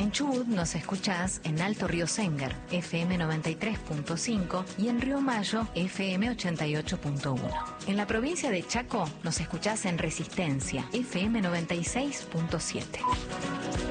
En Chubut nos escuchás en Alto Río Sénger, FM 93.5 y en Río Mayo, FM 88.1. En la provincia de Chaco nos escuchás en Resistencia, FM 96.7.